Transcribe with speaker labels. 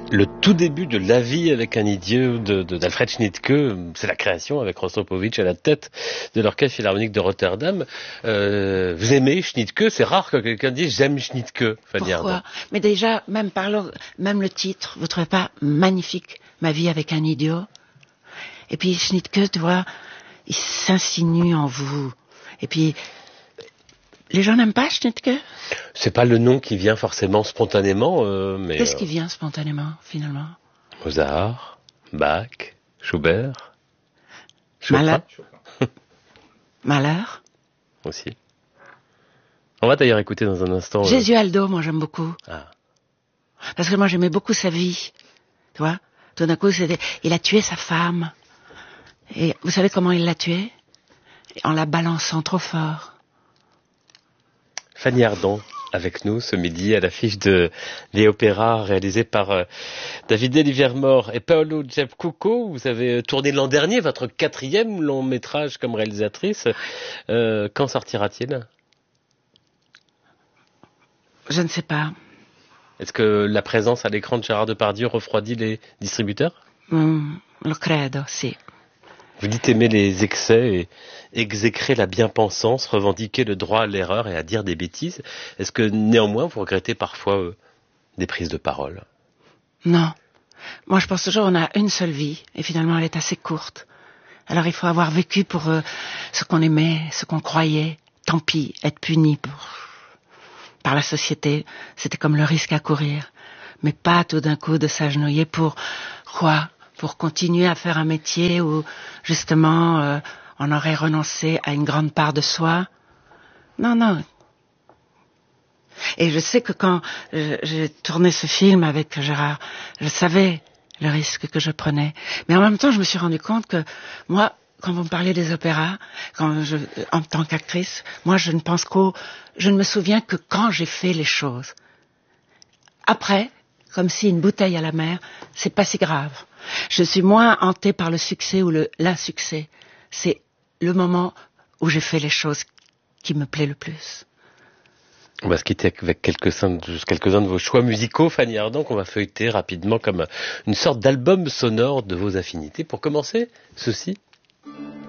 Speaker 1: Le tout début de La vie avec un idiot d'Alfred Schnittke, c'est la création avec Rostropovitch à la tête de l'Orchestre Philharmonique de Rotterdam. Vous aimez Schnittke? C'est rare que quelqu'un dise j'aime Schnittke, Fanny Ardant.
Speaker 2: Pourquoi? Mais déjà, même le titre, vous trouvez pas magnifique, Ma vie avec un idiot? Et puis Schnittke, tu vois, il s'insinue en vous. Et puis, les gens n'aiment pas Schnittke?
Speaker 1: C'est pas le nom qui vient forcément spontanément, mais...
Speaker 2: Qu'est-ce qui vient spontanément, finalement?
Speaker 1: Mozart, Bach, Schubert, Chopin.
Speaker 2: Malheur
Speaker 1: Aussi. On va d'ailleurs écouter dans un instant...
Speaker 2: Gesualdo, moi j'aime beaucoup.
Speaker 1: Ah.
Speaker 2: Parce que moi j'aimais beaucoup sa vie. Tu vois? Tout d'un coup, il a tué sa femme. Et vous savez comment il l'a tuée? En la balançant trop fort.
Speaker 1: Fanny Ardant, avec nous ce midi à l'affiche de l'opéra réalisé par David Livermore et Paolo Giapcucco. Vous avez tourné l'an dernier votre 4e long métrage comme réalisatrice. Quand sortira-t-il?
Speaker 2: Je ne sais pas.
Speaker 1: Est-ce que la présence à l'écran de Gérard Depardieu refroidit les distributeurs?
Speaker 2: Lo credo, si.
Speaker 1: Vous dites aimer les excès et exécrer la bien-pensance, revendiquer le droit à l'erreur et à dire des bêtises. Est-ce que néanmoins vous regrettez parfois des prises de parole?
Speaker 2: Non. Moi je pense toujours qu'on a une seule vie et finalement elle est assez courte. Alors il faut avoir vécu pour ce qu'on aimait, ce qu'on croyait. Tant pis, être puni par la société, c'était comme le risque à courir. Mais pas tout d'un coup de s'agenouiller pour quoi? Pour continuer à faire un métier où, justement, on aurait renoncé à une grande part de soi. Non, non. Et je sais que quand j'ai tourné ce film avec Gérard, je savais le risque que je prenais. Mais en même temps, je me suis rendu compte que moi, quand vous me parlez des opéras, en tant qu'actrice, moi, je ne me souviens que quand j'ai fait les choses. Après, comme si une bouteille à la mer, c'est pas si grave. Je suis moins hantée par le succès ou l'insuccès. C'est le moment où j'ai fait les choses qui me plaît le plus.
Speaker 1: On va se quitter avec quelques-uns de vos choix musicaux, Fanny Ardant, qu'on va feuilleter rapidement comme une sorte d'album sonore de vos affinités. Pour commencer, ceci.